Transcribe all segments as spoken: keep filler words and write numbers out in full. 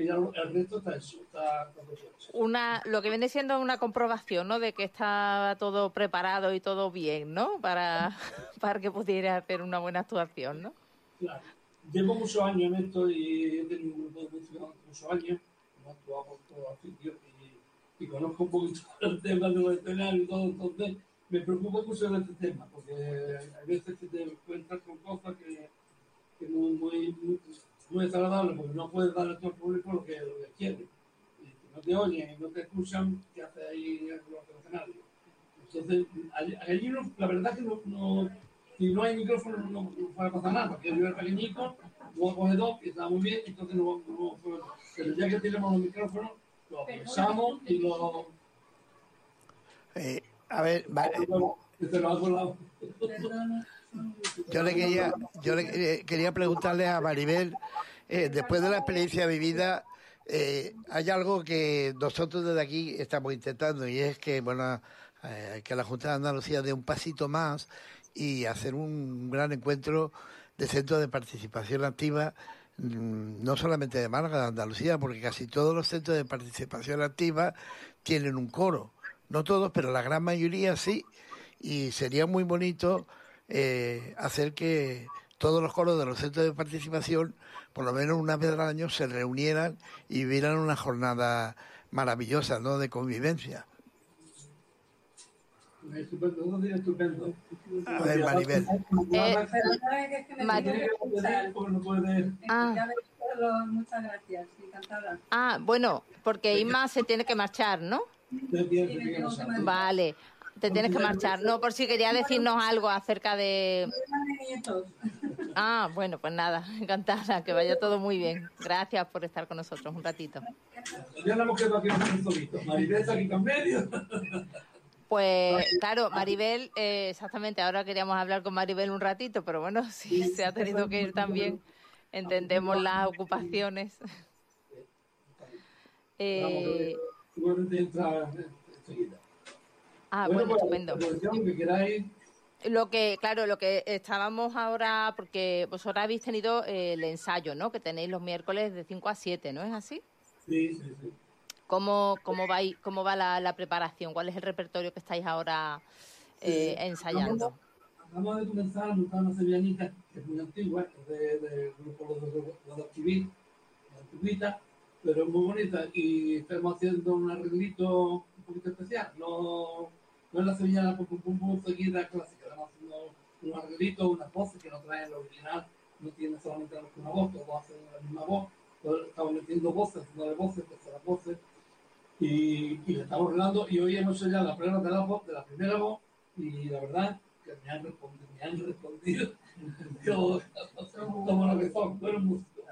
que ya el resto está eso, está, está todo hecho. Una, lo que viene siendo una comprobación, ¿no? De que está todo preparado y todo bien, ¿no? Para, para que pudiera hacer una buena actuación, ¿no? Claro. Llevo muchos años en esto y he tenido un grupo de música durante muchos años, hemos actuado por todos los sitios y, y conozco un poquito el tema de los escenarios y todo, entonces me preocupa mucho en este tema, porque hay veces que te encuentras con cosas que, que muy, muy, muy, muy desagradables, porque no puedes dar a todo el público lo que, lo que quiere. Y si no te oyen y no te escuchan, ¿qué haces ahí en los escenarios? Entonces, allí, allí no, la verdad que no, no, si no hay micrófono no, no va a pasar nada, porque yo era pequeñito, luego coge dos y está muy bien, entonces no, no, no, pero ya que tenemos los micrófonos, lo aprovechamos y lo... Eh, a ver, vale. Te lo hago la... Yo le quería, yo le quería preguntarle a Maribel, eh, después de la experiencia vivida, eh, hay algo que nosotros desde aquí estamos intentando y es que, bueno, eh, que la Junta de Andalucía dé un pasito más y hacer un gran encuentro de centros de participación activa, no solamente de Málaga, de Andalucía, porque casi todos los centros de participación activa tienen un coro. No todos, pero la gran mayoría sí, y sería muy bonito eh, hacer que todos los coros de los centros de participación, por lo menos una vez al año, se reunieran y vivieran una jornada maravillosa, ¿no?, de convivencia. Estupendo, un día estupendo. A ver, Maribel. Eh, Maribel. Ah. Muchas gracias, encantada. Ah, bueno, porque Inma se tiene que marchar, ¿no? Vale, te tienes que marchar. No, por si quería decirnos algo acerca de... Ah, bueno, pues nada, encantada, que vaya todo muy bien. Gracias por estar con nosotros un ratito. Ya no hemos quedado aquí un solito. Maribel está aquí en medio. Pues claro, Maribel, eh, exactamente, ahora queríamos hablar con Maribel un ratito, pero bueno, si se ha tenido que ir también, entendemos las ocupaciones. Eh, ah, bueno, estupendo. Lo que, claro, lo que estábamos ahora, porque vosotros habéis tenido eh, el ensayo, ¿no? Que tenéis los miércoles de cinco a siete, ¿no es así? Sí, sí, sí. ¿Cómo, cómo, va, cómo va la, la preparación? ¿Cuál es el repertorio que estáis ahora eh, sí, ensayando? Acabamos de comenzar a montar una sevillanita que es muy antigua, del de grupo de los Chivil, la antigüita, pero es muy bonita y estamos haciendo un arreglito un poquito especial. No, no es la sevillana pum pum pum pum seguida clásica, estamos haciendo un arreglito, unas voces que no traen el original, no tiene solamente una voz, todos hacen la misma voz, estamos metiendo voces, nueve voces, terceras voces. Y, y le estamos hablando y hoy hemos hecho ya la prueba de la voz, de la primera voz, y la verdad que me han respondido, me han respondido yo, como lo que son, buenos músicos.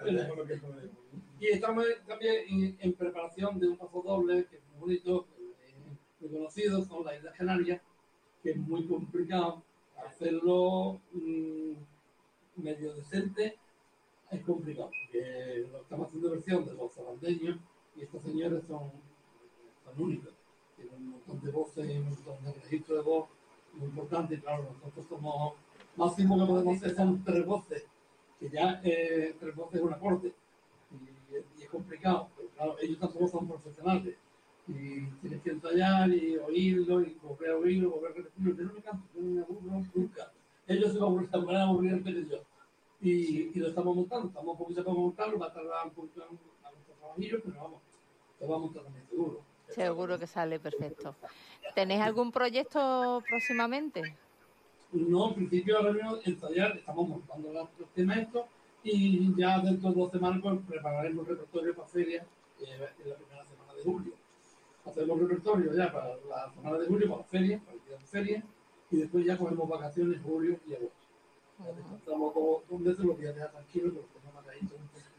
Y estamos también en, en preparación de un paso doble, que es muy bonito, eh, muy conocido, son las Islas Canarias, que es muy complicado hacerlo mmm, medio decente, es complicado, porque lo estamos haciendo versión de los holandeños, y estos señores son son únicos, tienen un montón de voces y un montón de registros de voz muy importantes. Claro, nosotros somos máximo que podemos hacer son tres voces, que ya eh, tres voces es un acorde y, y es complicado, pero claro, ellos tampoco son profesionales y tienes que ensayar y oírlo y volver a oírlo, volver a repetirlo. Yo no me canto, yo no me aburro nunca. Ellos se van a aburrir antes de yo. Y, y lo estamos montando, estamos un poquito para montarlo, va a tardar un poquito en nuestro trabajillo, pero vamos, lo vamos a montar también seguro. Seguro que sale perfecto. ¿Tenéis algún proyecto próximamente? No, en principio ahora mismo ensayar, estamos montando los temas estos y ya dentro de dos semanas pues, prepararemos repertorio para feria eh, en la primera semana de julio. Hacemos repertorio ya para la semana de julio, para la feria, para el día de feria, y después ya cogemos vacaciones en julio y agosto. Ya descansamos como un mes, lo que ya deja tranquilo porque tenemos matadito un poco.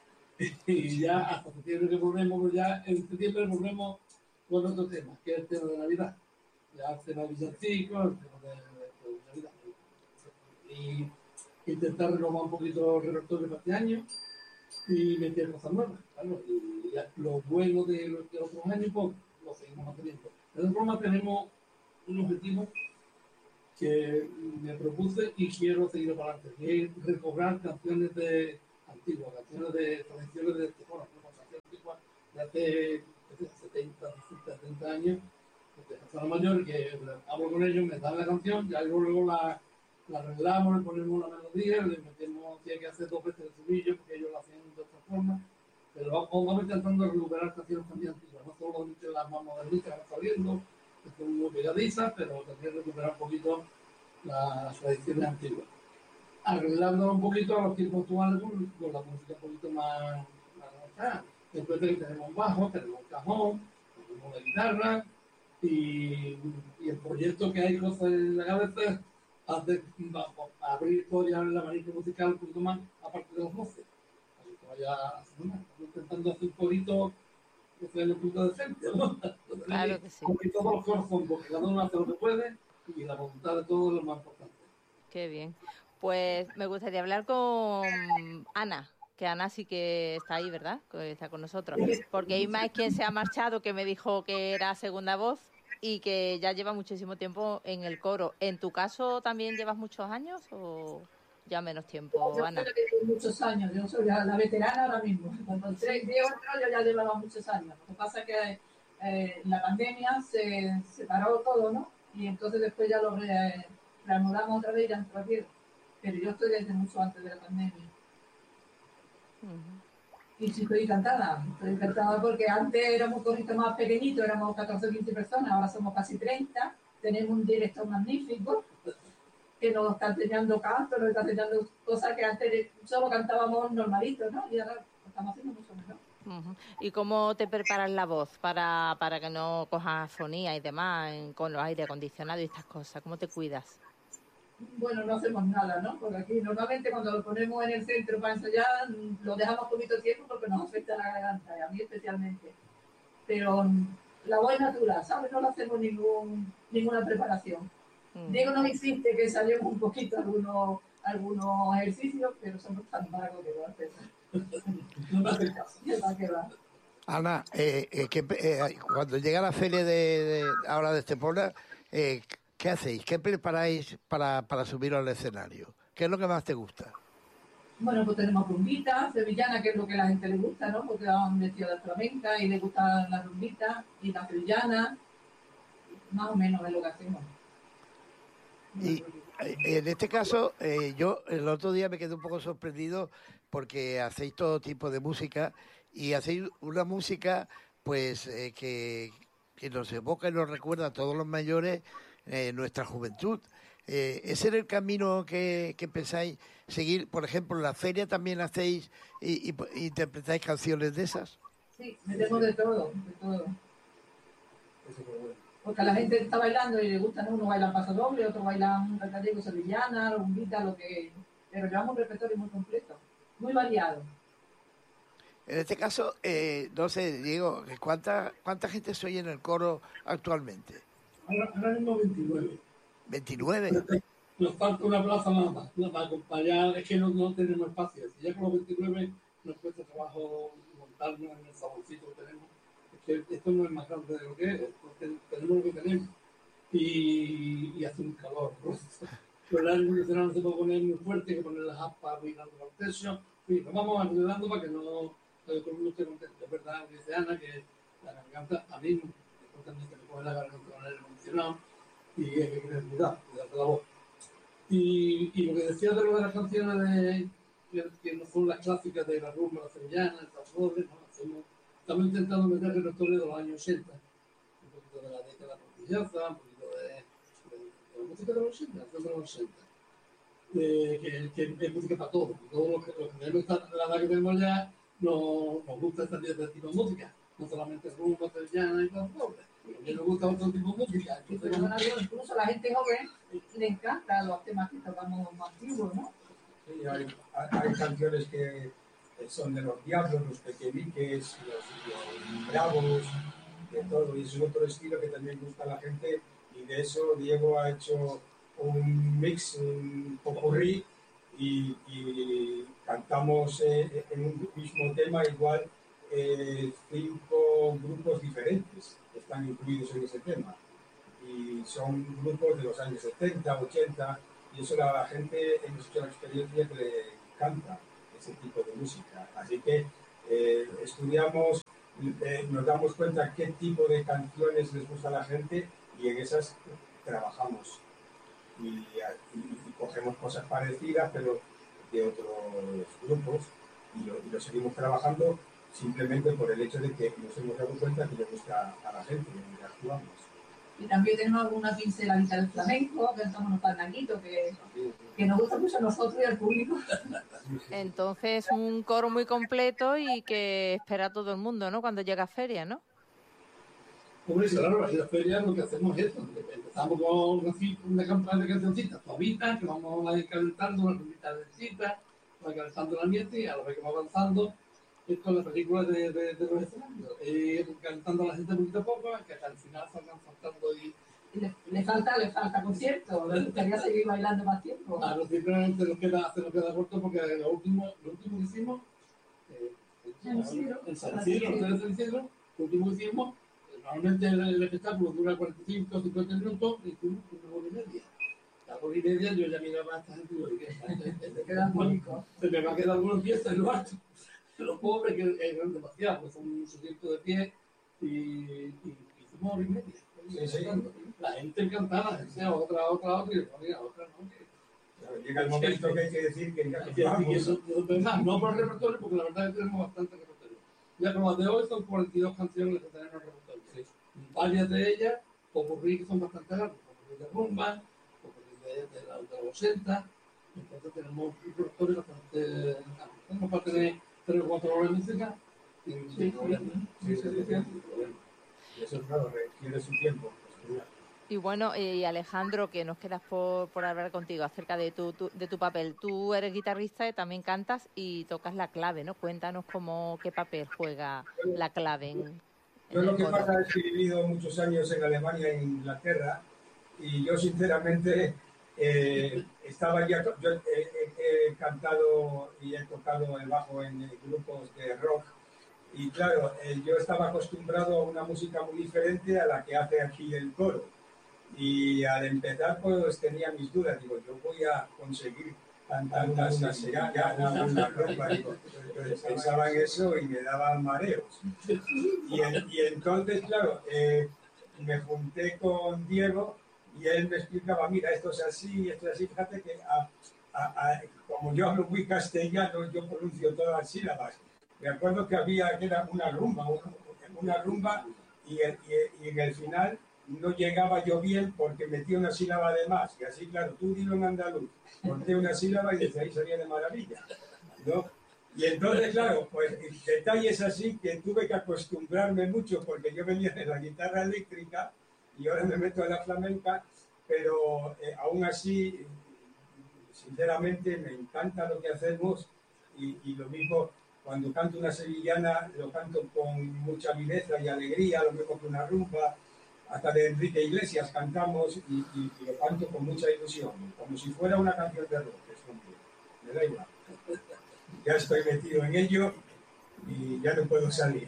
Y ya hasta septiembre que volvemos, ya en septiembre volvemos con otro tema, que es el tema de Navidad. Ya el tema de villancicos, el tema de, de, de Navidad. Y intentar renovar un poquito el repertorio para este año y meter cosas nuevas. Claro, y ya, lo bueno de los de otros años, pues lo seguimos manteniendo. De todas formas, tenemos un objetivo que me propuse y quiero seguir para adelante, que es recobrar canciones de antiguas, canciones de tradiciones de este bueno, hace setenta, setenta años, son mayores, que hablo con ellos, me dan la canción, ya luego la, la arreglamos, le ponemos la melodía, le metemos, tiene que hacer dos veces el estribillo, porque ellos lo hacen de otra forma, pero vamos intentando recuperar canciones también antiguas, no solamente las más modernitas que van saliendo, que son muy pegadizas, pero también recuperar un poquito las tradiciones antiguas, arreglándolo un poquito a los tiempos actuales con, con la música un poquito más, más después de que tenemos un bajo, tenemos un cajón, tenemos la guitarra, y, y el proyecto que hay cosas en la cabeza hace abrir historias en el abanico musical un poquito más, aparte de los voces. Así que vaya estamos intentando hacer un poquito que sea un punto decente, ¿no? Claro que sí. Porque todos los coros son, porque cada uno hace lo que puede y la voluntad de todos es lo más importante. Qué bien. Pues me gustaría hablar con Ana, que Ana sí que está ahí, ¿verdad? Que está con nosotros. Porque Inma es quien se ha marchado, que me dijo que era segunda voz y que ya lleva muchísimo tiempo en el coro. ¿En tu caso también llevas muchos años o ya menos tiempo, yo Ana? Yo llevo muchos años, yo soy la, la veterana ahora mismo. Cuando entré, yo ya llevaba muchos años. Lo que pasa es que eh, la pandemia se, se paró todo, ¿no? Y entonces después ya lo re, reanudamos otra vez y ya entró aquí. Pero yo estoy desde mucho antes de la pandemia. Uh-huh. Y sí estoy encantada, estoy encantada porque antes éramos un corrito más pequeñito, éramos catorce o quince personas, ahora somos casi treinta, tenemos un director magnífico que nos está enseñando canto, nos está enseñando cosas que antes solo cantábamos normalitos, ¿no? Y ahora lo estamos haciendo mucho mejor. Uh-huh. ¿Y cómo te preparas la voz para, para que no cojas fonía y demás en, con los aire acondicionados y estas cosas? ¿Cómo te cuidas? Bueno, no hacemos nada, ¿no? Porque aquí normalmente cuando lo ponemos en el centro para ensayar lo dejamos poquito tiempo porque nos afecta la garganta, y a mí especialmente. Pero la voz es natural, ¿sabes? No le hacemos ningún, ninguna preparación. Mm. Diego nos insiste que ensayemos un poquito algunos, algunos ejercicios, pero somos tan vagos que no hacemos. No hace caso. ¿Para qué va? Ana, eh, eh, que, eh, cuando llega la feria de, de ahora de Estepona, eh, ¿qué hacéis? ¿Qué preparáis para, para subir al escenario? ¿Qué es lo que más te gusta? Bueno, pues tenemos rumbitas, sevillana, que es lo que a la gente le gusta, ¿no? Porque van vestidos de flamenca y le gustan las rumbitas y las sevillanas. Más o menos es lo que hacemos. Y en este caso, eh, yo el otro día me quedé un poco sorprendido porque hacéis todo tipo de música y hacéis una música pues eh, que, que nos evoca y nos recuerda a todos los mayores eh, nuestra juventud. Eh, ¿Ese es el camino que, que pensáis seguir? Por ejemplo, en la feria también hacéis y, y, y interpretáis canciones de esas. Sí, metemos de todo, de todo. Porque a la gente está bailando y le gusta, ¿no? Uno baila paso doble, otro baila un gallego, sevillana, rumbita, lo que... Pero llevamos un repertorio muy completo, muy variado. En este caso, eh, no sé, Diego, ¿cuánta, ¿cuánta gente soy en el coro actualmente? Ahora, ahora mismo veintinueve. ¿veintinueve? Nos falta una plaza nada más, para acompañar, es que no, no tenemos espacio. Si ya con los veintinueve nos cuesta trabajo montarnos en el saborcito que tenemos. Es que esto no es más grande de lo que es, tenemos lo que tenemos. Y, y hace un calor, ¿no? Pero el aire acondicionado no se puede poner muy fuerte, hay que poner las aspas mirando al techo. Y nos vamos ayudando para que no todo el mundo esté contento. Es verdad, dice Ana, que la garganta, a mí, después también se me pone la garganta con el aire acondicionado y hay que tener cuidado, cuidar de la voz. Y, y lo que decía de lo de las canciones de, que, que no son las clásicas de la rumba, la sevillana, el tambores, ¿no? Hacemos, estamos intentando meter el repertorio de los años ochenta, un poquito de la década portillaza, un poquito de, de, de la música de los ochenta, de los ochenta. Eh, que, que es música para todos, todos los que, los que tenemos la edad que tenemos ya nos, nos gusta este tipo de música, no solamente rumba, sevillana y tambores. A mí me gusta otro tipo de música. Sí, pero bueno, incluso a la gente joven le encantan los temas que tocamos más antiguos, ¿no? Sí, hay, hay canciones que son de los diablos, los pequeñiques, los, los bravos, de todo, y es otro estilo que también gusta a la gente, y de eso Diego ha hecho un mix, un popurrí, y, y cantamos eh, en un mismo tema igual eh, cinco grupos diferentes que están incluidos en ese tema, y son grupos de los años setenta, ochenta, y eso a la gente hemos hecho la experiencia que le encanta ese tipo de música. Así que eh, estudiamos eh, nos damos cuenta qué tipo de canciones les gusta a la gente y en esas trabajamos. Y, y, y cogemos cosas parecidas, pero de otros grupos, y lo, y lo seguimos trabajando simplemente por el hecho de que nos hemos dado cuenta que le gusta a la gente y actuamos. Y también tenemos alguna pinceladita del flamenco, que somos unos pandanguitos, que, que nos gusta mucho a nosotros y al público. Entonces, un coro muy completo y que espera a todo el mundo, ¿no? Cuando llega a feria, ¿no? Hombre, claro, en la feria lo que hacemos es esto. Empezamos con una, una campaña de cancioncitas suavitas, que vamos a ir calentando una rumita de citas, va calentando el ambiente y a la vez que va avanzando, esto es la película de, de, de los escenarios. Eh, calentando a la gente poquito a poco, que hasta el final salgan saltando y... y le, le falta, le falta concierto, le gustaría seguir bailando más tiempo. Claro, simplemente nos queda, se nos queda corto porque lo último, lo último que hicimos, eh, en San Isidro, en San Isidro, lo último que hicimos, normalmente el, el espectáculo dura cuarenta y cinco o cincuenta minutos y hicimos una hora y media. A la hora y media yo ya miraba a esta gente y digo, ¿qué te quedan bonitos? Se me va a quedar alguna pieza en lo alto. Los pobres que eran demasiado, pues son un sujeto de pie y, y hicimos hora y media. Sí, sí. La gente encantada, decía otra, otra, otra, y yo, mira, otra no. Que... Llega el momento que hay que decir que ya que vamos. Y eso, más, no por el repertorio, porque la verdad es que tenemos bastante repertorio. Ya como las de hoy son cuarenta y dos canciones que tenemos en el repertorio. Sí. Varias de ellas, popurrí que son bastante largas, popurrí de rumba, popurrí de, de, la, de la ochenta, entonces tenemos un repertorio bastante amplio. Tenemos para tener tres o cuatro horas de música sin sí, problema. Sí, sí, sí, sin problema. Y eso, claro, requiere su tiempo. Y bueno, y Alejandro, que nos quedas por, por hablar contigo acerca de tu, tu, de tu papel. Tú eres guitarrista y también cantas y tocas la clave, ¿no? Cuéntanos cómo, qué papel juega la clave en, en Yo lo que coro. pasa es que he vivido muchos años en Alemania e Inglaterra y yo sinceramente eh, estaba ya, yo he, he, he cantado y he tocado el bajo en grupos de rock y claro, eh, yo estaba acostumbrado a una música muy diferente a la que hace aquí el coro. Y al empezar pues tenía mis dudas, digo, yo voy a conseguir cantar una sevillana, una, una ropa, digo, yo pensaba en eso y me daban mareos. Y, en, y entonces, claro, eh, me junté con Diego y él me explicaba, mira, esto es así, esto es así, fíjate que a, a, a, como yo hablo muy castellano, yo pronuncio todas las sílabas. Me acuerdo que había que era una rumba, una, una rumba y, el, y, y en el final no llegaba yo bien porque metía una sílaba de más. Y así, claro, tú dilo en andaluz, corté una sílaba y desde ahí salía de maravilla, ¿no? Y entonces, claro, pues detalles así que tuve que acostumbrarme mucho porque yo venía de la guitarra eléctrica y ahora me meto en la flamenca, pero eh, aún así, sinceramente, me encanta lo que hacemos y, y lo mismo cuando canto una sevillana, lo canto con mucha viveza y alegría, lo mismo que una rumba. Hasta de Enrique Iglesias cantamos y, y, y lo canto con mucha ilusión, como si fuera una canción de rock, es me da igual. Ya estoy metido en ello y ya no puedo salir.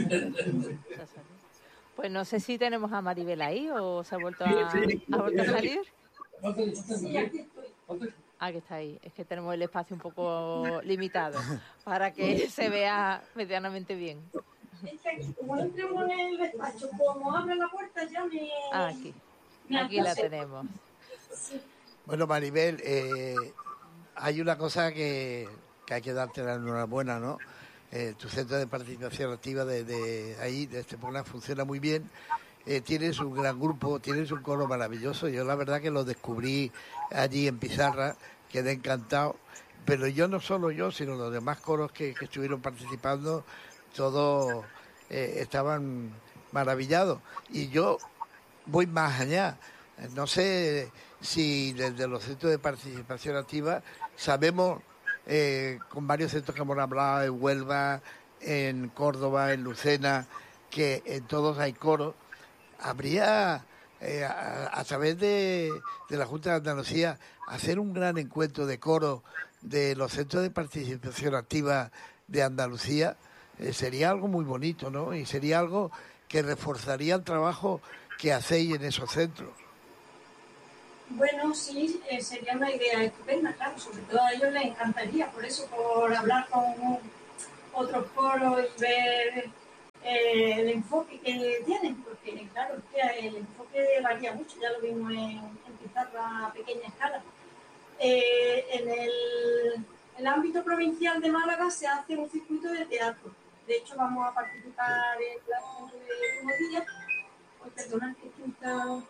Pues no sé si tenemos a Maribel ahí o se ha vuelto a, sí, ¿ha vuelto a salir. Sí, aquí estoy. Ah, que está ahí. Es que tenemos el espacio un poco limitado para que se vea medianamente bien. Es que aquí, como entremos en el despacho, como abre la puerta ya me... Ah, aquí, me aquí la tenemos. Sí. Bueno, Maribel, eh, hay una cosa que, que hay que darte la enhorabuena, ¿no? Eh, tu centro de participación activa de, de ahí, de este programa, funciona muy bien. Eh, tienes un gran grupo, tienes un coro maravilloso. Yo la verdad que lo descubrí allí en Pizarra, quedé encantado. Pero yo no solo yo, sino los demás coros que, que estuvieron participando, todos eh, estaban maravillados. Y yo voy más allá. No sé si desde los centros de participación activa sabemos, eh, con varios centros que hemos hablado, en Huelva, en Córdoba, en Lucena, que en todos hay coros. Habría, eh, a, a través de, de la Junta de Andalucía, hacer un gran encuentro de coros de los centros de participación activa de Andalucía. Eh, sería algo muy bonito, ¿no? Y sería algo que reforzaría el trabajo que hacéis en esos centros. Bueno, sí, eh, sería una idea estupenda, claro, sobre todo a ellos les encantaría, por eso, por hablar con otros coros y ver eh, el enfoque que tienen, porque claro, es que el enfoque varía mucho, ya lo vimos en, en pizarra a pequeña escala. Eh, en el, el ámbito provincial de Málaga se hace un circuito de teatro. De hecho, vamos a participar en la dentro de unos días. Pues perdonad que estoy tan...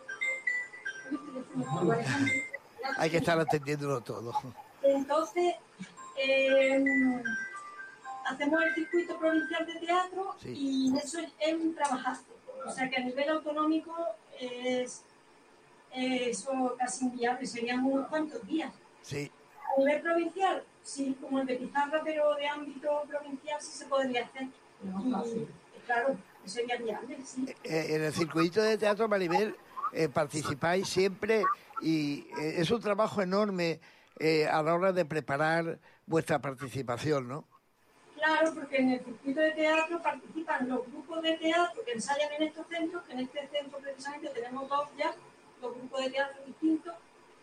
Hay que estar atendiéndolo todo. Entonces, eh, hacemos el circuito provincial de teatro, sí, y eso es un trabajazo. O sea que a nivel autonómico es eh, eso casi inviable, serían unos cuantos días. Sí. A nivel provincial, sí, como el de pizarra, pero de ámbito provincial sí se podría hacer. No, y, claro, sería viable, sí. Eh, en el circuito de teatro, Maribel, eh, participáis siempre y eh, es un trabajo enorme eh, a la hora de preparar vuestra participación, ¿no? Claro, porque en el circuito de teatro participan los grupos de teatro que ensayan en estos centros, que en este centro precisamente tenemos dos ya, dos grupos de teatro distintos,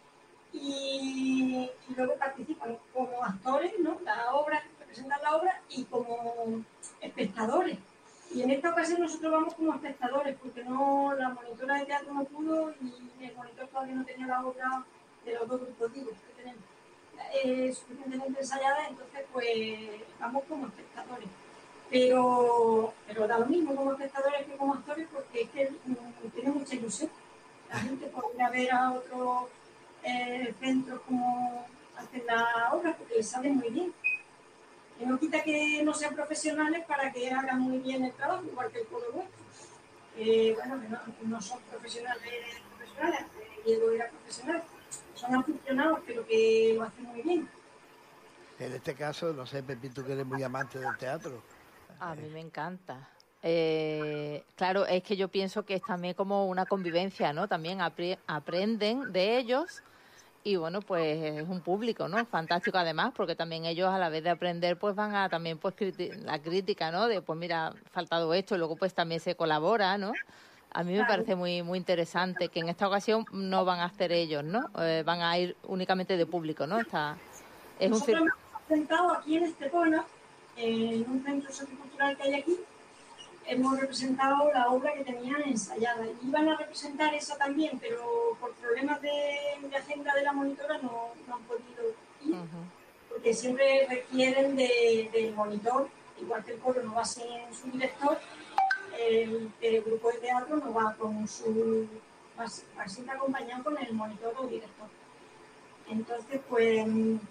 y, y luego participan como actores, ¿no? La obra, representan la obra, y como espectadores. Y en esta ocasión nosotros vamos como espectadores, porque no la monitora de teatro no pudo y el monitor todavía no tenía la obra de los dos grupos digo, que tenemos eh, suficientemente ensayada, entonces pues vamos como espectadores. Pero, pero da lo mismo como espectadores que como actores, porque es que um, tiene mucha ilusión. La gente podría ver a otros eh, centros como hacen la obra, porque les sale muy bien. Y no quita que no sean profesionales para que hagan muy bien el trabajo, igual que el coro vuestro. Eh, bueno, que no, no son profesionales, profesionales, Diego era profesional, son aficionados, pero que lo hacen muy bien. En este caso, no sé, Pepi, tú que eres muy amante del teatro. A mí me encanta. Eh, claro, es que yo pienso que es también como una convivencia, ¿no? También apri- aprenden de ellos. Y bueno, pues es un público, ¿no? Fantástico además, porque también ellos a la vez de aprender, pues van a también, pues, criti- la crítica, ¿no? De, pues mira, faltado esto, y luego pues también se colabora, ¿no? A mí me Claro. parece muy muy interesante que en esta ocasión no van a hacer ellos, ¿no? Eh, van a ir únicamente de público, ¿no? Está, es un Nosotros cir- hemos presentado aquí en Estepona, en un centro sociocultural que hay aquí, hemos representado la obra que tenían ensayada. Iban a representar esa también, pero por problemas de, de agenda de la monitora no, no han podido ir, uh-huh. Porque siempre requieren de, del monitor, igual que el coro no va sin su director, el, el grupo de teatro no va con su... va, va siempre acompañado con el monitor o director. Entonces, pues,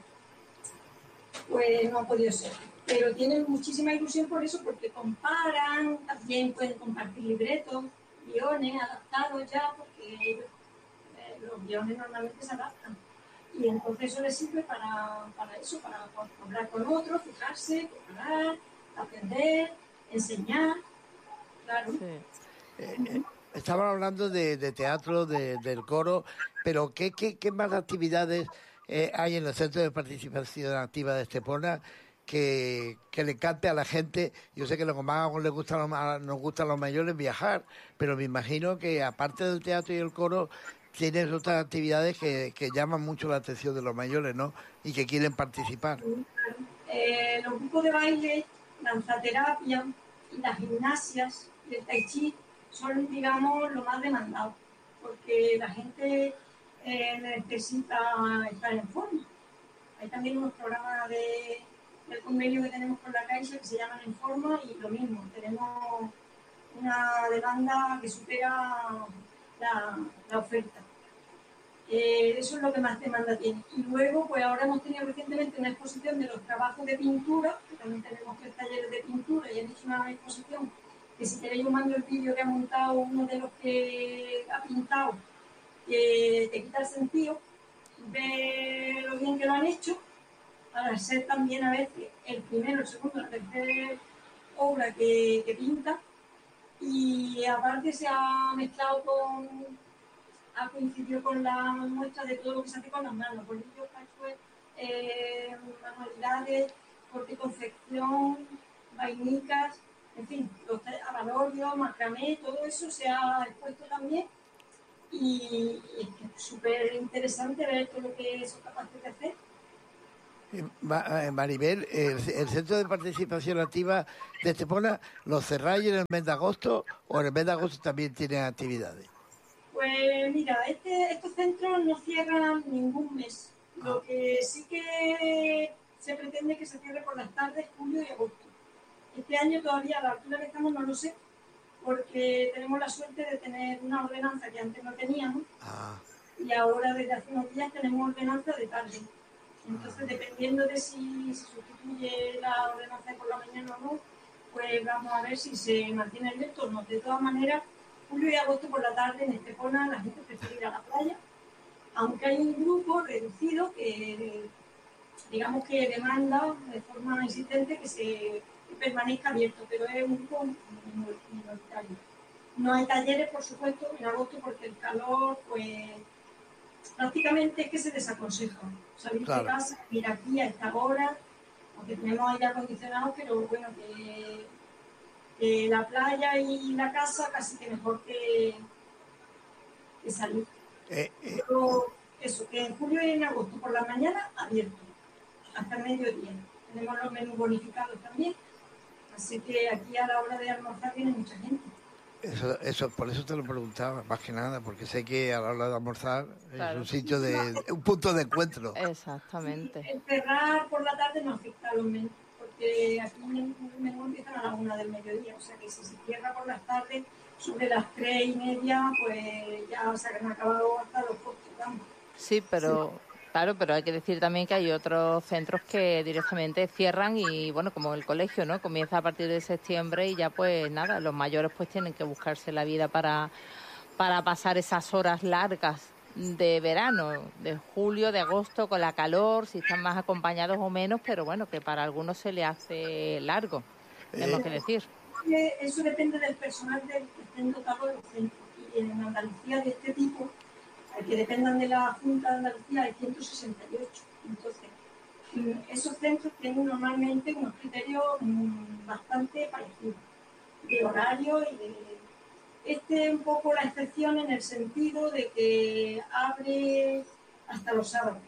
pues no ha podido ser. Pero tienen muchísima ilusión por eso, porque comparan, también pueden compartir libretos, guiones adaptados ya, porque eh, los guiones normalmente se adaptan. Y entonces eso les sirve para, para eso, para hablar con otros, fijarse, preparar, aprender, enseñar, claro. Sí. Eh, eh, estaban hablando de, de teatro, de, del coro, pero ¿qué, qué, qué más actividades eh, hay en el Centro de Participación Activa de Estepona que, que le encante a la gente? Yo sé que lo que más les gusta a los, nos gusta a los mayores viajar, pero me imagino que aparte del teatro y el coro tienes otras actividades que, que llaman mucho la atención de los mayores, ¿no? Y que quieren participar. Eh, los grupos de baile, danzaterapia y las gimnasias y el tai chi son, digamos, lo más demandado, porque la gente eh, necesita estar en forma. Hay también unos programas de, del convenio que tenemos con la Caixa que se llaman En Forma y lo mismo, tenemos una demanda que supera la, la oferta. Eh, eso es lo que más demanda tiene. Y luego, pues ahora hemos tenido recientemente una exposición de los trabajos de pintura, que también tenemos tres talleres de pintura y han hecho una exposición que si queréis os mando el vídeo que ha montado uno de los que ha pintado, que te quita el sentido de lo bien que lo han hecho, para ser también a veces el primero, el segundo, la tercera obra que, que pinta, y aparte se ha mezclado con, ha coincidido con la muestra de todo lo que se hace con las manos, bolillos, patchwork, eh, manualidades, corte y confección, vainicas, en fin, los abalorios, macramé, todo eso se ha expuesto también. Y, y es súper interesante ver todo lo que son capaces de hacer. Maribel, el, el Centro de Participación Activa de Estepona, ¿lo cerráis en el mes de agosto o en el mes de agosto también tienen actividades? Pues mira, este, estos centros no cierran ningún mes. Ah. Lo que sí que se pretende que se cierre por las tardes, julio y agosto. Este año todavía a la altura que estamos no lo sé, porque tenemos la suerte de tener una ordenanza que antes no teníamos ah. y ahora desde hace unos días tenemos ordenanza de tarde. Entonces, dependiendo de si se sustituye la ordenanza por la mañana o no, pues vamos a ver si se mantiene abierto o no. De todas maneras, julio y agosto por la tarde en Estepona la gente prefiere ir a la playa, aunque hay un grupo reducido que, digamos que demanda de forma insistente que se que permanezca abierto, pero es un grupo minoritario. No hay talleres, por supuesto, en agosto porque el calor, pues prácticamente es que se desaconseja salir claro. de casa, ir aquí a esta hora, aunque tenemos aire acondicionado, pero bueno, que, que la playa y la casa casi que mejor que, que salir. Eh, eh. Pero eso, que en julio y en agosto por la mañana abierto, hasta el mediodía. Tenemos los menús bonificados también, así que aquí a la hora de almorzar viene mucha gente. Eso, eso, por eso te lo preguntaba, más que nada, porque sé que a la hora de almorzar claro. es un sitio de, un punto de encuentro. Exactamente. El cerrar por la tarde no afecta a los menús, porque aquí los menús empiezan a la una del mediodía, o sea que si se cierra por las tardes, sobre las tres y media, pues ya se han acabado hasta los postres, vamos. Sí, pero... Sí. Claro, pero hay que decir también que hay otros centros que directamente cierran y, bueno, como el colegio, ¿no? Comienza a partir de septiembre y ya, pues, nada, los mayores pues tienen que buscarse la vida para, para pasar esas horas largas de verano, de julio, de agosto, con la calor, si están más acompañados o menos, pero bueno, que para algunos se le hace largo, tenemos eh, que decir. Eso depende del personal del que estén dotados los centros. Y en Andalucía de este tipo, que dependan de la Junta de Andalucía, hay ciento sesenta y ocho. Entonces, esos centros tienen normalmente unos criterios bastante parecidos de horario y de... Este es un poco la excepción en el sentido de que abre hasta los sábados.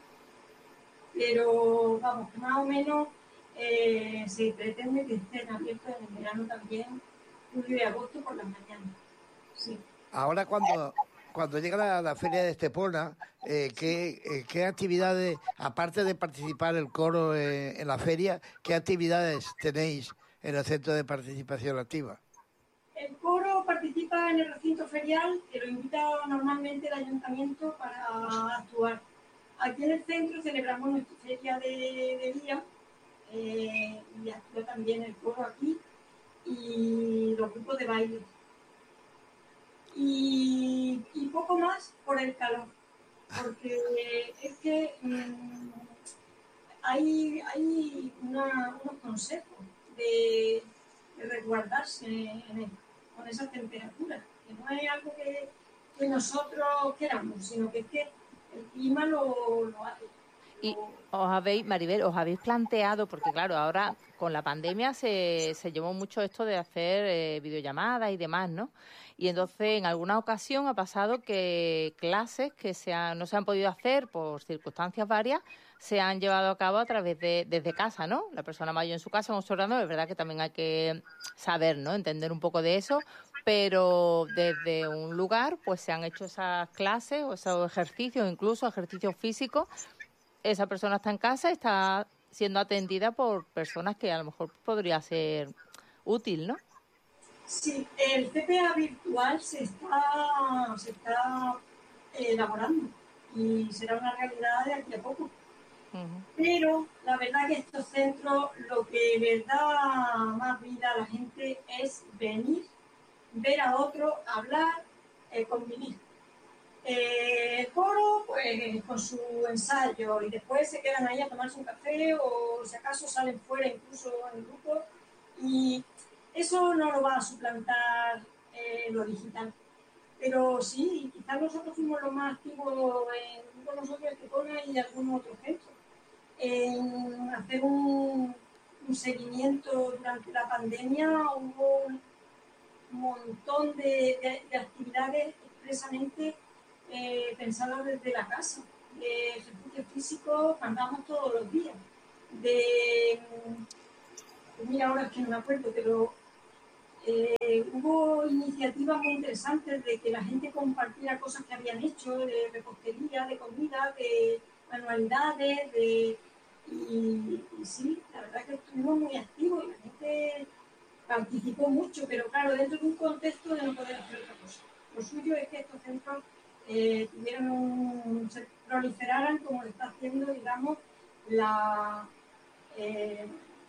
Pero, vamos, que más o menos eh, se pretende que estén abiertos en el verano también, julio y agosto por las mañanas. Sí. Ahora cuando... Cuando llega la, la feria de Estepona, eh, ¿qué, eh, ¿qué actividades, aparte de participar el coro eh, en la feria, qué actividades tenéis en el Centro de Participación Activa? El coro participa en el recinto ferial, que lo invita normalmente el ayuntamiento para actuar. Aquí en el centro celebramos nuestra feria de, de día eh, y actúa también el coro aquí y los grupos de baile. Y, y poco más por el calor, porque es que mmm, hay, hay una, unos consejos de, de resguardarse en el, con esa temperatura, que no es algo que, que nosotros queramos, sino que es que el clima lo, lo hace. Y os habéis, Maribel, os habéis planteado, porque claro, ahora con la pandemia se, se llevó mucho esto de hacer eh, videollamadas y demás, ¿no? Y entonces en alguna ocasión ha pasado que clases que se han, no se han podido hacer por circunstancias varias se han llevado a cabo a través de desde casa, ¿no? La persona mayor en su casa con su ordenador, es verdad que también hay que saber, ¿no? Entender un poco de eso, pero desde un lugar pues se han hecho esas clases o esos ejercicios, incluso ejercicios físicos. Esa persona está en casa, está siendo atendida por personas que a lo mejor podría ser útil, ¿no? Sí, el C P A virtual se está, se está eh, elaborando y será una realidad de aquí a poco. Uh-huh. Pero la verdad que estos centros lo que les da más vida a la gente es venir, ver a otro, hablar, eh, convivir. Eh, el coro, pues con su ensayo y después se quedan ahí a tomarse un café o si acaso salen fuera incluso en grupo y eso no lo va a suplantar eh, lo digital. Pero sí, quizás nosotros fuimos los más activos en con nosotros Estepona y algunos otros centros en hacer un, un seguimiento durante la pandemia. Hubo un montón de, de, de actividades expresamente Eh, pensado desde la casa, de ejercicio físico andamos todos los días. De, pues mira, ahora es que no me acuerdo, pero eh, hubo iniciativas muy interesantes de que la gente compartiera cosas que habían hecho, de repostería, de comida, de manualidades, de, y, y sí, la verdad que estuvimos muy activos y la gente participó mucho, pero claro, dentro de un contexto de no poder hacer otra cosa. Lo suyo es que estos centros eh, tuvieran un, se proliferaran como lo está haciendo, digamos, la, eh,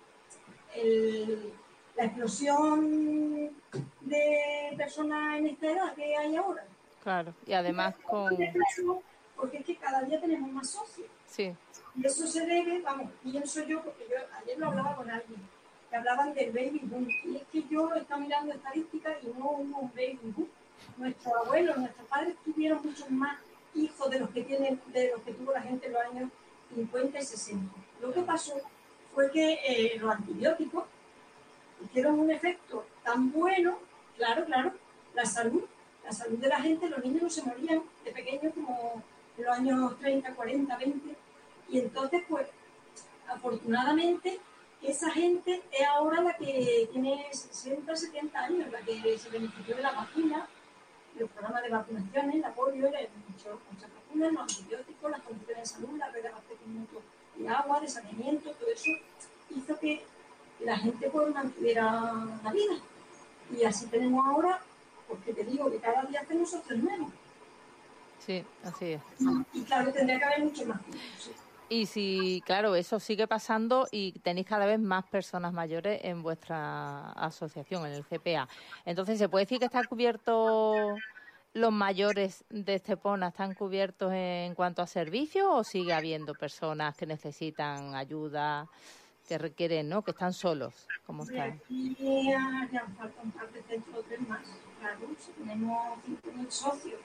el, la explosión de personas en esta edad que hay ahora. Claro, y además con... Porque es que cada día tenemos más socios. Sí. Y eso se debe, vamos, pienso yo, porque yo ayer lo hablaba con alguien, que hablaban del baby boom. Y es que yo he estado mirando estadísticas y no hubo un baby boom. Nuestros abuelos, nuestros padres tuvieron muchos más hijos de los que tienen, de los que tuvo la gente en los años cincuenta y sesenta. Lo que pasó fue que eh, los antibióticos hicieron un efecto tan bueno, claro, claro, la salud, la salud de la gente, los niños no se morían de pequeños como en los años treinta, cuarenta, veinte, y entonces pues afortunadamente esa gente es ahora la que tiene sesenta, setenta años, la que se benefició de la vacuna, los programas de vacunaciones, el apoyo, mucho, muchas vacunas, los antibióticos, las condiciones de salud, la red de abastecimiento de agua, de saneamiento, todo eso hizo que la gente pues mantuviera la vida. Y así tenemos ahora, porque te digo que cada día hacemos socios nuevos. Sí, así es. Y, y claro, tendría que haber mucho más tiempo, sí. Y si, claro, eso sigue pasando y tenéis cada vez más personas mayores en vuestra asociación, en el C P A. Entonces, ¿se puede decir que están cubiertos los mayores de Estepona, están cubiertos en cuanto a servicios o sigue habiendo personas que necesitan ayuda, que requieren, ¿no?, que están solos? ¿Cómo están? Aquí ya falta un par de centros, tres más. Claro, si tenemos cinco mil socios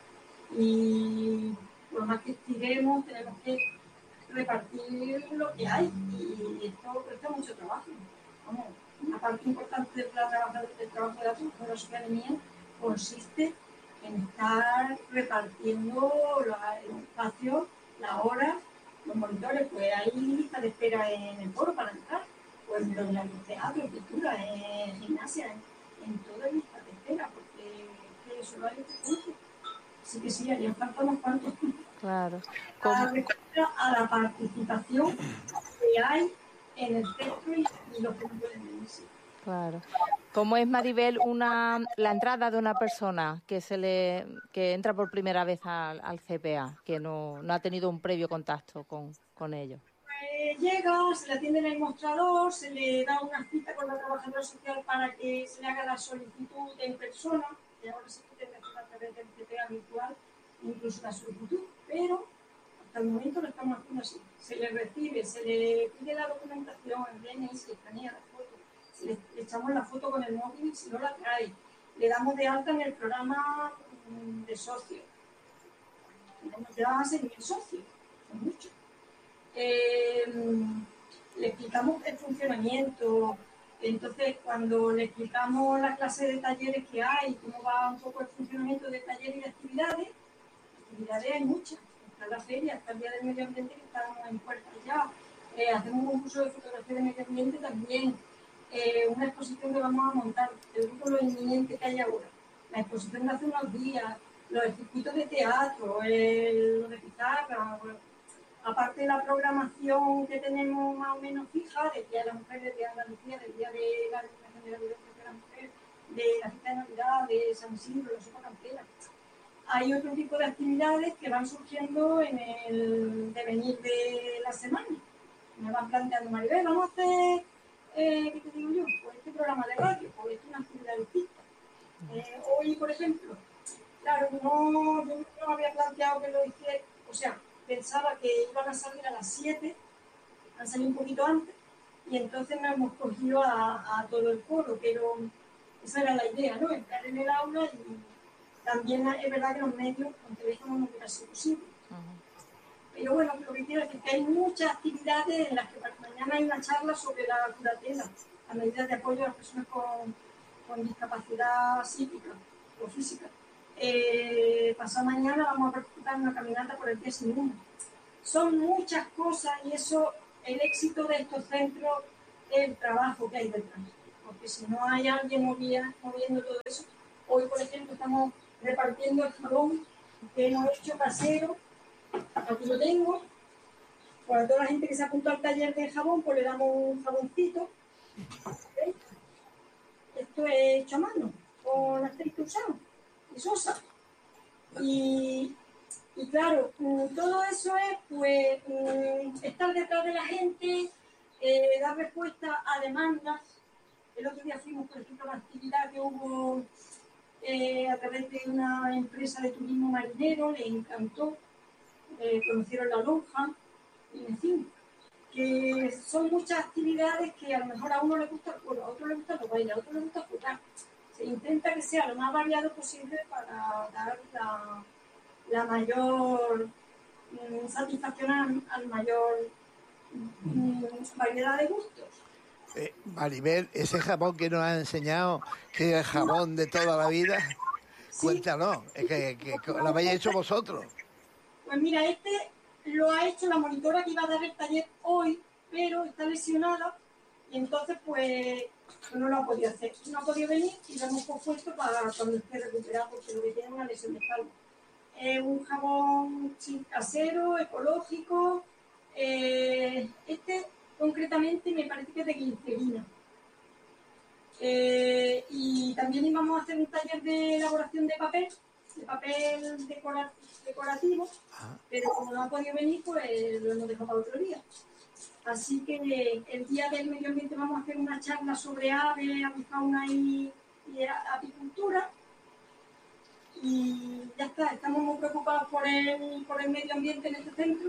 y por más que estiremos, tenemos que repartir lo que hay y esto cuesta mucho trabajo. Vamos, una parte importante del trabajo, del trabajo de la trabajadora social mía consiste en estar repartiendo los espacios, las horas, los monitores. Pues hay lista de espera en el foro para entrar, pues en los teatros, pintura, en gimnasia, en, en todo hay lista de espera, porque eso lo hay que así que sí, harían falta unos cuantos. Claro. A, a la participación que hay en el centro y, y los que no pueden venir. Sí. Claro. ¿Cómo es, Maribel, una la entrada de una persona que se le que entra por primera vez al, al C P A, que no, no ha tenido un previo contacto con, con ellos? Pues llega, se le atiende en el mostrador, se le da una cita con la trabajadora social para que se le haga la solicitud en persona, y ahora se puede hacer a través del C P A virtual, incluso la solicitud, pero hasta el momento lo estamos haciendo así. Se le recibe, se le pide la documentación, el D N I, se le escanea la foto, se le, le echamos la foto con el móvil si no la trae, le damos de alta en el programa de socios. Tenemos ya seis mil socios, son muchos. Eh, le explicamos el funcionamiento. Entonces, cuando le explicamos la clase de talleres que hay, cómo va un poco el funcionamiento de talleres y de actividades, actividades hay muchas. Está la feria, está el Día del Medio Ambiente que estamos en puertas ya. Eh, hacemos un curso de fotografía de medio ambiente también. Eh, una exposición que vamos a montar, te digo lo inminente que hay ahora. La exposición de hace unos días, los circuitos de teatro, el, de pizarra, aparte de la programación que tenemos más o menos fija, del Día de la Mujer, del Día de Andalucía, del Día de la Eliminación de la Violencia de la Mujer, de la fiesta de Navidad, de San Isidro, la sopa campera. Hay otro tipo de actividades que van surgiendo en el devenir de la semana. Me van planteando, Maribel, vamos a hacer, eh, ¿qué te digo yo? Pues este programa de radio, pues esto es una actividad distinta. Eh, hoy, por ejemplo, claro, no, yo no me había planteado que lo hiciera, o sea, pensaba que iban a salir a las siete, han salido un poquito antes, y entonces nos hemos cogido a, a todo el foro, pero esa era la idea, ¿no? Entrar en el aula y también es verdad que los medios con teléfono no hubiera sido posible. Uh-huh. Pero bueno, lo que quiero decir es que hay muchas actividades en las que mañana hay una charla sobre la curatela, las medidas de apoyo a las personas con, con discapacidad psíquica o física. Eh, pasado mañana vamos a participar en una caminata por el día sin humo. son muchas cosas y eso, el éxito de estos centros es el trabajo que hay detrás. Porque si no hay alguien moviendo, moviendo todo eso, hoy por ejemplo estamos repartiendo el jabón que hemos hecho casero, aquí lo tengo, para toda la gente que se apuntó al taller de jabón, pues le damos un jaboncito. ¿Veis? Esto es hecho a mano, con aceite usado y sosa. Y, y claro, todo eso es pues estar detrás de la gente, eh, dar respuesta a demandas. El otro día fuimos, por ejemplo, a una actividad que hubo eh, a través de una empresa de turismo marinero, les encantó, eh, conocieron la lonja, y en fin, que son muchas actividades que a lo mejor a uno le gusta el pueblo, a otro le gusta el baile, a otro le gusta jugar. Se intenta que sea lo más variado posible para dar la, la mayor mm, satisfacción al, al mayor mm, variedad de gustos. Eh, Maribel, ese jabón que nos has enseñado, que es el jabón de toda la vida, sí. Cuéntanos, es que, que, que lo habéis hecho vosotros. Pues mira, este lo ha hecho la monitora que iba a dar el taller hoy, pero está lesionada y entonces pues no lo ha podido hacer. No ha podido venir y lo hemos pospuesto para cuando esté recuperado porque lo que tiene es una lesión de espalda. Es un jabón casero, ecológico. Eh, este concretamente me parece que es de glicerina. Eh, y también íbamos a hacer un taller de elaboración de papel, de papel decora, decorativo, ah. pero como no ha podido venir, pues lo hemos dejado para otro día. Así que el día del medio ambiente vamos a hacer una charla sobre aves, avifauna y, y apicultura. Y ya está, estamos muy preocupados por el, por el medio ambiente en este centro,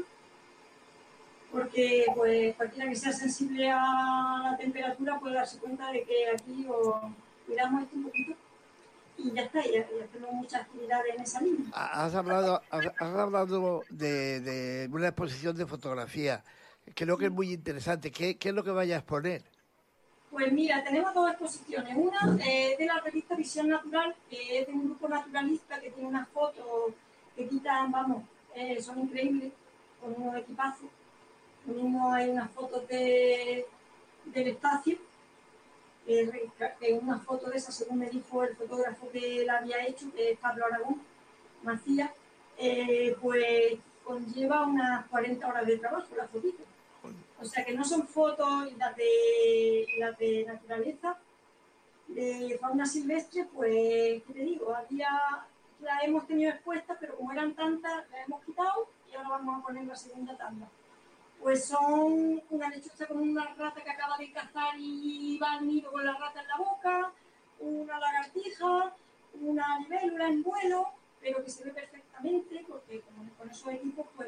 porque pues cualquiera que sea sensible a la temperatura puede darse cuenta de que aquí o cuidamos esto un poquito y ya está, y hacemos muchas actividades en esa línea. Has hablado, has, has hablado de, de una exposición de fotografía, creo que es muy interesante. ¿Qué, qué es lo que vaya a exponer? Pues mira, tenemos dos exposiciones. Una eh, de la revista Visión Natural, que es de un grupo naturalista que tiene unas fotos que quitan, vamos, eh, son increíbles, con unos equipazos. Mismo hay unas fotos de, del espacio, eh, una foto de esa, según me dijo el fotógrafo que la había hecho, que es Pablo Aragón Macías, eh, pues conlleva unas cuarenta horas de trabajo la fotito. O sea que no son fotos las de, las de naturaleza, de fauna silvestre, pues, ¿qué te digo? Había, las hemos tenido expuestas, pero como eran tantas, las hemos quitado y ahora vamos a poner la segunda tanda. Pues son una lechuza con una rata que acaba de cazar y va al nido con la rata en la boca, una lagartija, una libélula en vuelo, pero que se ve perfectamente, porque como con esos equipos, pues...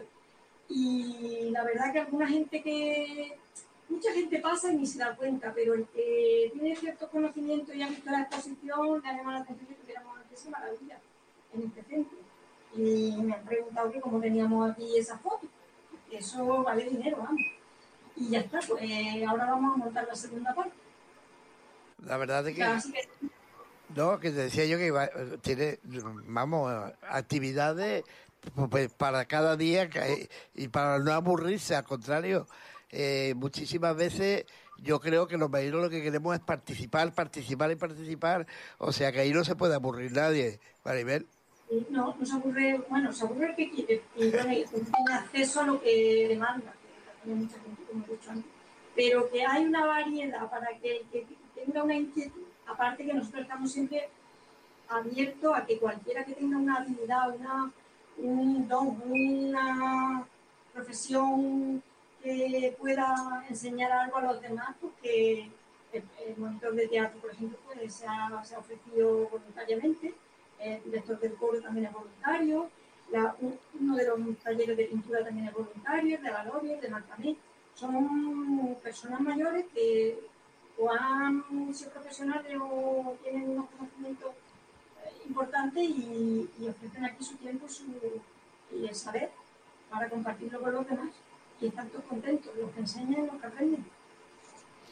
Y la verdad que alguna gente que... Mucha gente pasa y ni se da cuenta, pero el que tiene ciertos conocimientos y ha visto la exposición, le ha llamado la atención que tuviéramos esa maravilla en este centro. Y me han preguntado que cómo teníamos aquí esa foto. Eso vale dinero, vamos. Y ya está, pues ahora vamos a montar la segunda parte. La verdad es que... que... No, que te decía yo que iba, tiene, vamos, actividades pues, para cada día y para no aburrirse, al contrario, eh, muchísimas veces yo creo que los marinos lo que queremos es participar, participar y participar, o sea que ahí no se puede aburrir nadie, Maribel. No, no se aburre, bueno, se aburre el que quiere, y bueno, y tiene acceso a lo que demanda, que tiene mucha gente, como he dicho antes, pero que hay una variedad para que el que tenga una inquietud, aparte que nosotros estamos siempre abiertos a que cualquiera que tenga una habilidad, una, un don, una profesión que pueda enseñar algo a los demás, porque el, el monitor de teatro, por ejemplo, pues, se, ha, se ha ofrecido voluntariamente. El director del coro también es voluntario, la, uno de los talleres de pintura también es voluntario, de Valorios, de Marcamé. Son personas mayores que o han sido profesionales o tienen unos conocimientos importantes y, y ofrecen aquí su tiempo su, y el saber para compartirlo con los demás. Y están todos contentos, los que enseñan y los que aprenden.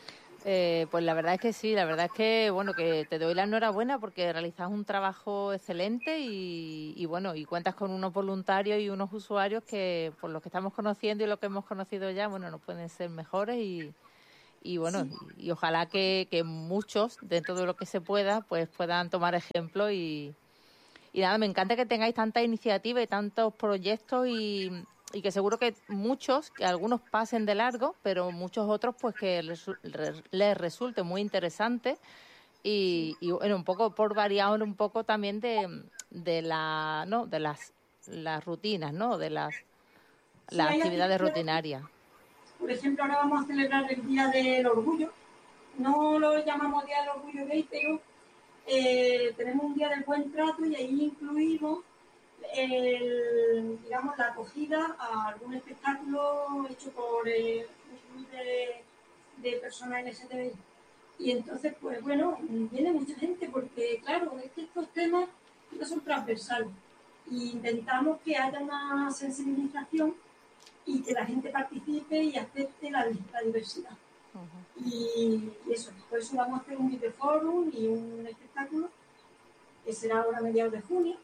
Eh, pues la verdad es que sí, la verdad es que bueno, que te doy la enhorabuena porque realizas un trabajo excelente y, y bueno, y cuentas con unos voluntarios y unos usuarios que por los que estamos conociendo y lo que hemos conocido ya, bueno, no pueden ser mejores y, y bueno, Sí. y, y ojalá que, que muchos, dentro de lo que se pueda, pues puedan tomar ejemplo y, y nada, me encanta que tengáis tanta iniciativa y tantos proyectos y, y que seguro que muchos, que algunos pasen de largo, pero muchos otros pues que les, les resulte muy interesante y, y bueno, un poco por variar un poco también de, de la, ¿no? de las, las rutinas, ¿no? De las, Sí, las hay actividades actividades. rutinarias. Por ejemplo, ahora vamos a celebrar el Día del Orgullo. No lo llamamos Día del Orgullo gay, pero eh, tenemos un Día del Buen Trato y ahí incluimos el, digamos, la acogida a algún espectáculo hecho por eh, un grupo de, de personas L G T B I. Y entonces, pues bueno, viene mucha gente porque, claro, es que estos temas no son transversales. Y intentamos que haya una sensibilización y que la gente participe y acepte la, la diversidad. Uh-huh. y, y eso, por eso vamos a hacer un videoforum y un espectáculo que será ahora a mediados de junio.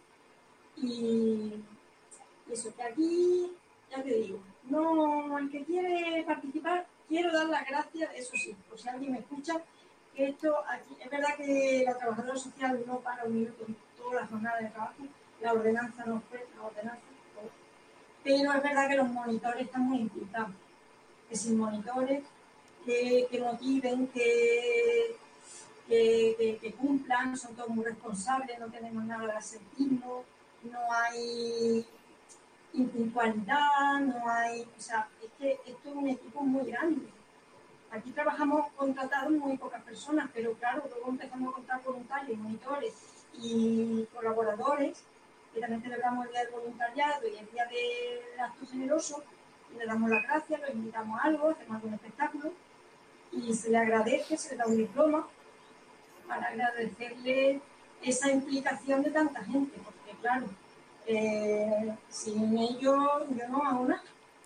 Y, y eso, que aquí, ya te digo, no, el que quiere participar, quiero dar las gracias, eso sí, por si alguien me escucha, que esto aquí, es verdad que la trabajadora social no para un minuto en toda la jornada de trabajo, la ordenanza no fue, la ordenanza, pero es verdad que los monitores están muy implicados, que sin monitores, que, que motiven, que, que, que, que cumplan, son todos muy responsables, no tenemos nada de asentismo, no hay impuntualidad, no hay, o sea, es que esto es un equipo muy grande. Aquí trabajamos contratados muy pocas personas, pero claro, luego empezamos a contar voluntarios, monitores y colaboradores, que también celebramos el Día del Voluntariado y el Día del Acto Generoso, y le damos las gracias, los invitamos a algo, hacemos algún espectáculo, y se le agradece, se le da un diploma para agradecerle esa implicación de tanta gente, porque claro, eh, sin ellos yo no hago nada.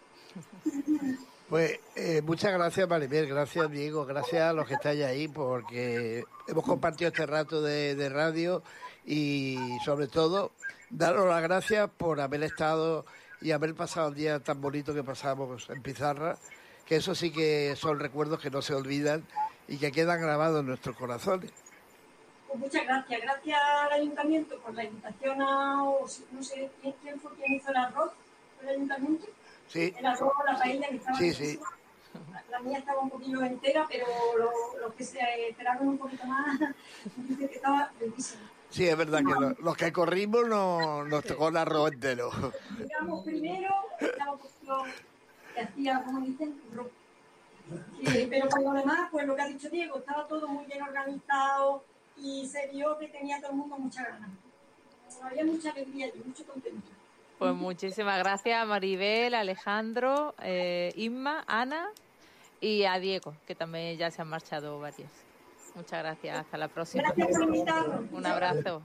Pues eh, muchas gracias, Maribel, gracias, Diego, gracias a los que estáis ahí, porque hemos compartido este rato de, de radio y sobre todo daros las gracias por haber estado y haber pasado el día tan bonito que pasamos en Pizarra, que eso sí que son recuerdos que no se olvidan y que quedan grabados en nuestros corazones. Pues muchas gracias, gracias al Ayuntamiento por la invitación a, no sé, ¿quién fue quien hizo el arroz del Ayuntamiento? Sí. El arroz, la paella que estaba sí, sí. La mía estaba un poquillo entera, pero los lo que se esperaron un poquito más, dice que estaba bellísimo. Sí, es verdad que lo, los que corrimos no, nos tocó el arroz entero. Digamos, primero estaba un poquito que hacía, como dicen, ropa. Sí, pero por lo demás, pues lo que ha dicho Diego, estaba todo muy bien organizado y se vio que tenía todo el mundo mucha ganas. Había mucha alegría y mucho contento. Pues muchísimas gracias a Maribel, a Alejandro, eh, Inma, Ana y a Diego, que también ya se han marchado varios. Muchas gracias, hasta la próxima. Gracias por invitarnos. Un abrazo.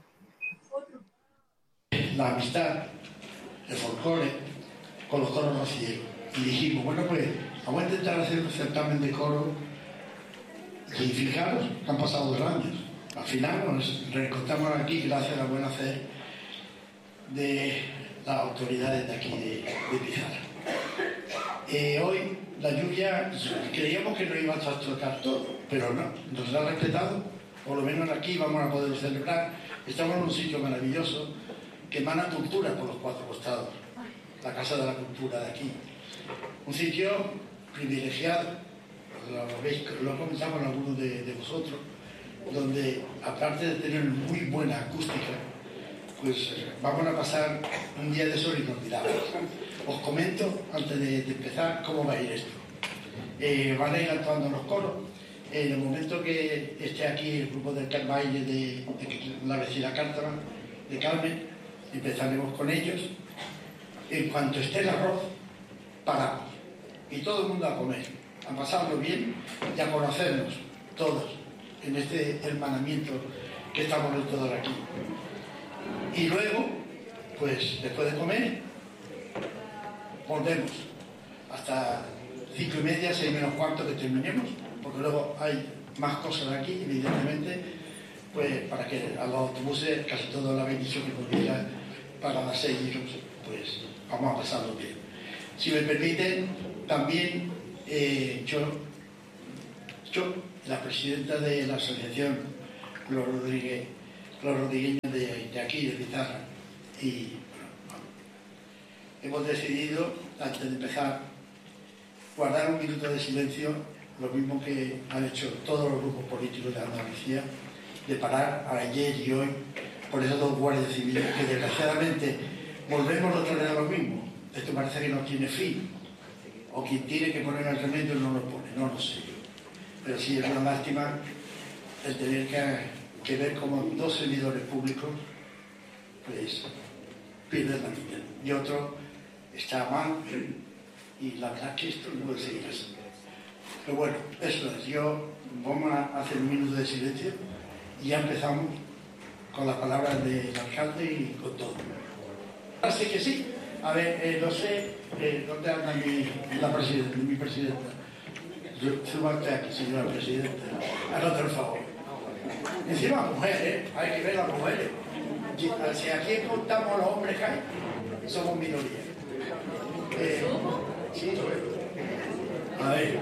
La amistad, el folclore, con los coros rocieros. Y dijimos, bueno, pues vamos a intentar hacer un certamen de coro. Y fijaros, que han pasado dos años. Al final nos reencontramos aquí gracias a la buena fe de las autoridades de aquí de, de Pizarra. Eh, hoy la lluvia, creíamos que no iba a trastocar todo, pero no, nos ha respetado. Por lo menos aquí vamos a poder celebrar. Estamos en un sitio maravilloso que emana cultura por los cuatro costados, la Casa de la Cultura de aquí. Un sitio privilegiado, lo, veis, lo comentamos con algunos de, de vosotros, donde aparte de tener muy buena acústica, pues vamos a pasar un día de sol inolvidable. Os comento, antes de, de empezar, cómo va a ir esto. Eh, van a ir actuando los coros. En el momento que esté aquí el grupo del baile de, de la vecina Cártama, de Carmen, empezaremos con ellos. En cuanto esté el arroz, paramos. Y todo el mundo a comer, a pasarlo bien y a conocernos todos en este hermanamiento que estamos todos aquí. Y luego, pues después de comer, volvemos hasta cinco y media, seis menos cuarto que terminemos, porque luego hay más cosas de aquí, evidentemente, pues para que a los autobuses casi todos la habéis dicho que pudiera para las seis euros, pues vamos a pasarlo bien. Si me permiten, también eh, yo, yo, la presidenta de la asociación, los Rodríguez, los rodrigueños de, de aquí, de Pizarra, y bueno, hemos decidido, antes de empezar, guardar un minuto de silencio, lo mismo que han hecho todos los grupos políticos de Andalucía, de parar ayer y hoy por esos dos guardias civiles que desgraciadamente volvemos otra vez a lo mismo. Esto parece que no tiene fin, o quien tiene que poner el remedio no lo pone, no lo sé. Pero sí es una lástima el tener que, que ver como dos servidores públicos pues pierden la vida y otro está mal, y la verdad que esto no puede seguir así. Pero bueno, eso es. Yo vamos a hacer un minuto de silencio y ya empezamos con las palabras del alcalde y con todo. Así que sí. A ver, eh, no sé eh, dónde anda mi, la presidenta, mi presidenta. Súbate aquí, señora presidenta. Hazte el favor. Encima mujeres, hay que ver las mujeres. Si aquí contamos los hombres que hay, somos minoría. Eh, sí, a ver.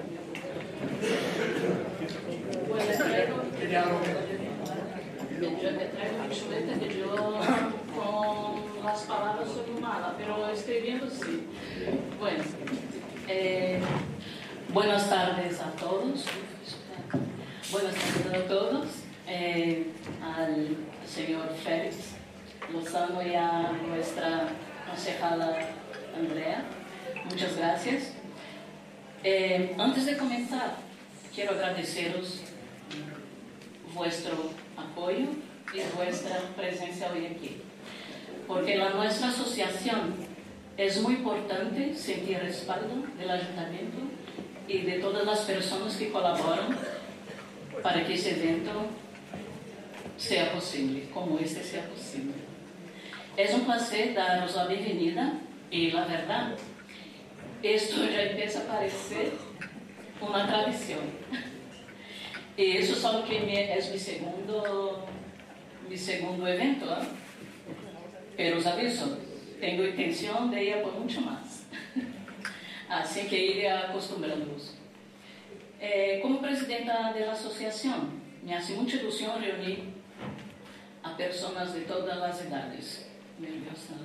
¿Tiene algo que...? Yo te traigo mi chuleta que yo con las palabras soy muy mala, pero estoy viendo sí. Bueno, eh, buenas tardes a todos. Buenas tardes a todos. Eh, al señor Félix Lozano y a nuestra concejala Andrea. Muchas gracias. Eh, antes de comenzar, quiero agradeceros vuestro apoyo y vuestra presencia hoy aquí, porque en la nuestra asociación es muy importante sentir respaldo del ayuntamiento y de todas las personas que colaboran para que ese evento sea posible, como este sea posible. Es un placer daros la bienvenida y la verdad, esto ya empieza a parecer una tradición. Y eso solo que me, es mi segundo, mi segundo evento, ¿eh? Pero os aviso, tengo intención de ir por mucho más. Así que iré acostumbrándoos. Eh, como presidenta de la asociación, me hace mucha ilusión reunir a personas de todas las edades. Nerviosa.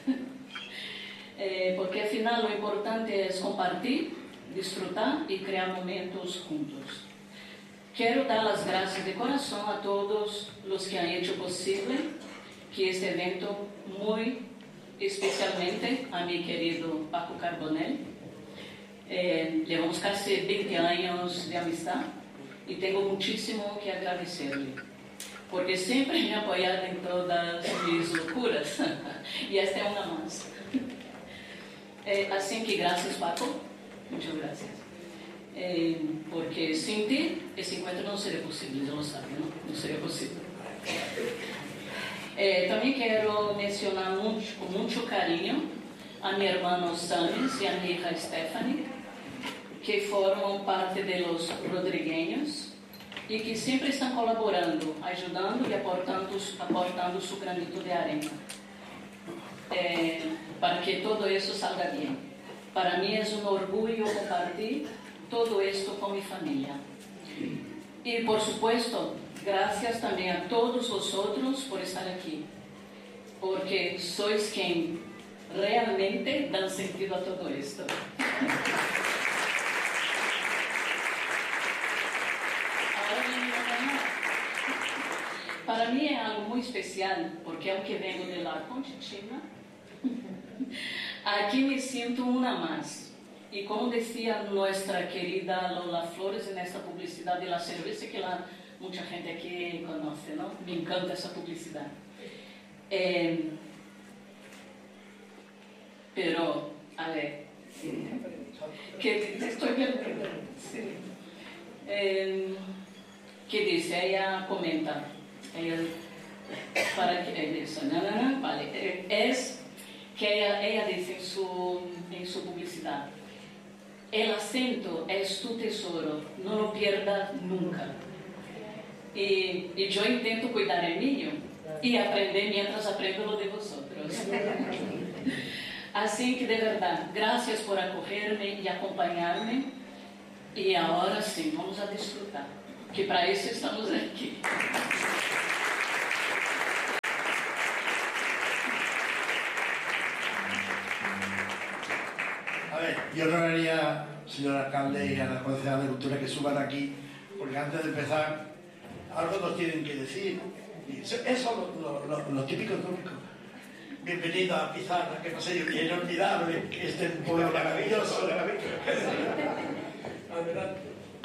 eh, porque al final lo importante es compartir, disfrutar y crear momentos juntos. Quiero dar las gracias de corazón a todos los que han hecho posible que este evento, muy especialmente a mi querido Paco Carbonell. Eh, llevamos casi veinte años de amistad y tengo muchísimo que agradecerle, porque siempre me ha apoyado en todas mis locuras y esta es una más. Eh, así que gracias, Paco, muchas gracias. Eh, porque sin ti ese encuentro no sería posible, ya lo saben, ¿no? No sería posible. Eh, también quiero mencionar mucho, con mucho cariño a mi hermano Samis y a mi hija Stephanie, que forman parte de los rodrigueños y que siempre están colaborando, ayudando y aportando, aportando su granito de arena eh, para que todo eso salga bien. Para mí es un orgullo compartir todo esto con mi familia. Y por supuesto, gracias también a todos vosotros por estar aquí, porque sois quien realmente dan sentido a todo esto. Ahora viene la llamada. Para mí es algo muy especial, porque aunque vengo de la Conchichina, aquí me siento una más. Y como decía nuestra querida Lola Flores en esta publicidad de la cerveza, que la, mucha gente aquí conoce, ¿no? Me encanta esa publicidad. Eh, pero, a ver, que te estoy viendo. Sí. Eh, ¿Qué dice? Ella comenta, ella, para que eso, no, no, no, vale, es que ella, ella dice en su, en su publicidad: el acento es tu tesoro, no lo pierdas nunca. Y, y yo intento cuidar el niño y aprender mientras aprendo lo de vosotros. Así que de verdad, gracias por acogerme y acompañarme. Y ahora sí, vamos a disfrutar, que para eso estamos aquí. A ver, yo rogaría, señor alcalde y a la concejal de Cultura, que suban aquí, porque antes de empezar, algo nos tienen que decir. Y eso es lo, lo, lo, lo típico tópico. Bienvenido a Pizarra, que no sé, inolvidable, que este es un pueblo maravilloso. Adelante.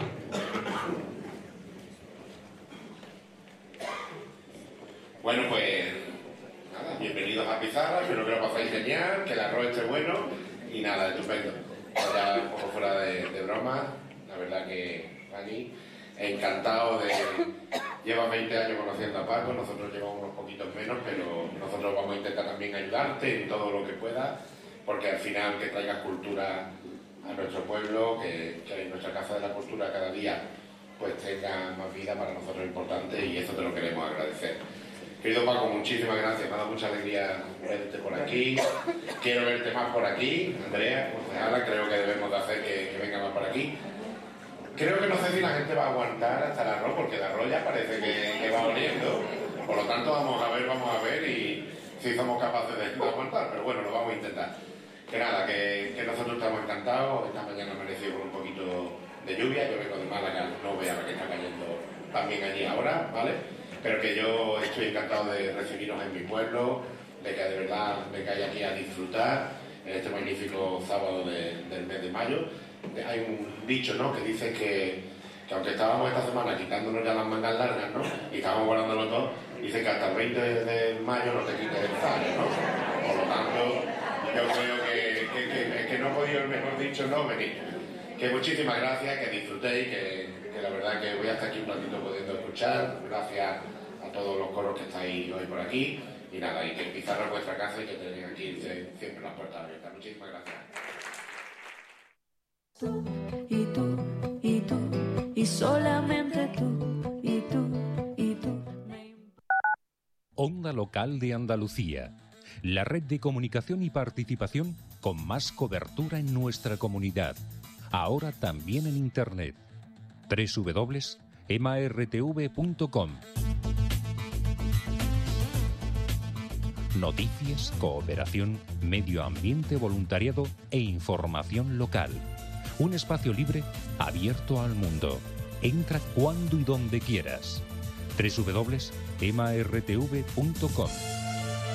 Bueno, pues nada, bienvenidos a Pizarra, espero que lo paséis genial, que el arroz esté bueno y nada, estupendo. Ya un poco fuera de, de broma, la verdad que Dani, encantado de... Llevas veinte años conociendo a Paco, nosotros llevamos unos poquitos menos, pero nosotros vamos a intentar también ayudarte en todo lo que pueda, porque al final que traigas cultura a nuestro pueblo, que, que en nuestra Casa de la Cultura cada día pues tenga más vida, para nosotros es importante y eso te lo queremos agradecer. Querido Paco, muchísimas gracias, me ha dado mucha alegría verte por aquí, quiero verte más por aquí, Andrea, concejala, creo que debemos de hacer que, que venga más por aquí. Creo que no sé si la gente va a aguantar hasta el arroz, porque el arroz ya parece que, que va oliendo, por lo tanto vamos a ver, vamos a ver y si somos capaces de, de aguantar, pero bueno, lo vamos a intentar. Que nada, que, que nosotros estamos encantados, esta mañana amaneció con un poquito de lluvia, yo vengo de Málaga, no voy a ver que está cayendo también allí ahora, ¿vale? Pero que yo estoy encantado de recibiros en mi pueblo, de que de verdad vengáis aquí a disfrutar en este magnífico sábado de, del mes de mayo. Hay un dicho, ¿no?, que dice que, que aunque estábamos esta semana quitándonos ya las mangas largas, ¿no?, y estábamos guardándolo todo, dice que hasta el veinte de mayo no te quites el sayo, ¿no? Por lo tanto, yo creo que, que, que, que no he podido, mejor dicho, no venir. Que muchísimas gracias, que disfrutéis, que, que la verdad que voy a estar aquí un ratito pudiendo escuchar. Gracias a todos los coros que estáis hoy por aquí. Y nada, y que Pizarra es vuestra casa y que tenéis aquí siempre las puertas abiertas. Muchísimas gracias. Tú, y tú, y tú, y solamente tú, y tú, y tú. Onda Local de Andalucía, la red de comunicación y participación con más cobertura en nuestra comunidad. Ahora también en Internet. doble u doble u doble u punto ema erre te ve punto com. Noticias, cooperación, medio ambiente, voluntariado e información local. Un espacio libre abierto al mundo. Entra cuando y donde quieras. doble u doble u doble u punto ema erre te ve punto com.